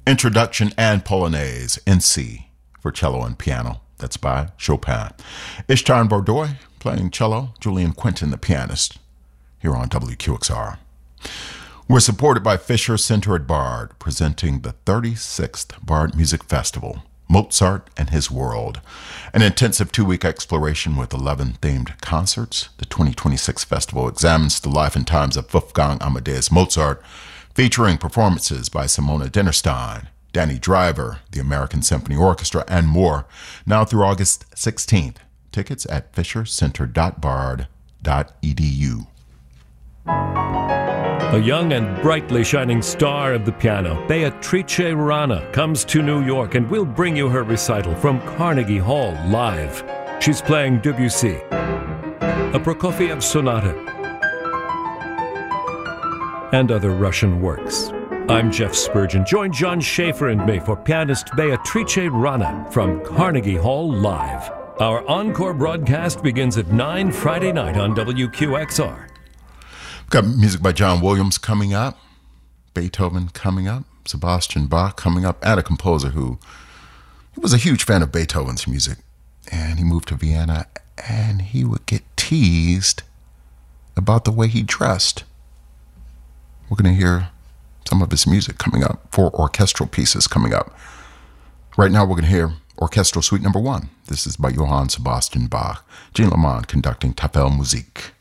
Introduction and Polonaise in C for cello and piano. That's by Chopin. Ishtar and Bordoy playing cello, Julian Quinton, the pianist, here on WQXR. We're supported by Fisher Center at Bard, presenting the 36th Bard Music Festival, Mozart and His World, an intensive 2-week exploration with 11 themed concerts. The 2026 festival examines the life and times of Wolfgang Amadeus Mozart, featuring performances by Simona Dinnerstein, Danny Driver, the American Symphony Orchestra, and more, now through August 16th. Tickets at fishercenter.bard.edu. A young and brightly shining star of the piano, Beatrice Rana, comes to New York and will bring you her recital from Carnegie Hall live. She's playing Debussy, a Prokofiev sonata, and other Russian works. I'm Jeff Spurgeon. Join John Schaefer and me for pianist Beatrice Rana from Carnegie Hall live. Our encore broadcast begins at 9 Friday night on WQXR. We've got music by John Williams coming up, Beethoven coming up, Sebastian Bach coming up, and a composer who was a huge fan of Beethoven's music. And he moved to Vienna, and he would get teased about the way he dressed. We're going to hear some of his music coming up, 4 orchestral pieces coming up. Right now we're going to hear Orchestral Suite No. 1. This is by Johann Sebastian Bach. Jean Lamont conducting Tafel Musik.